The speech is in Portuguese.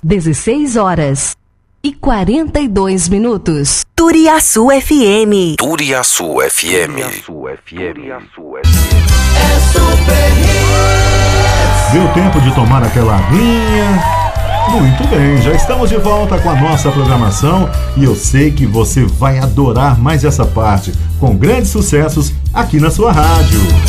16h42. Turiaçu FM. Turiaçu FM. É Super Hits. Deu tempo de tomar aquela aguinha? Muito bem, já estamos de volta com a nossa programação e eu sei que você vai adorar mais essa parte, com grandes sucessos aqui na sua rádio.